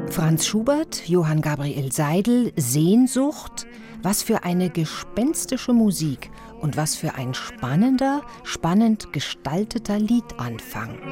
Franz Schubert, Johann Gabriel Seidel, Sehnsucht. Was für eine gespenstische Musik und was für ein spannend gestalteter Liedanfang.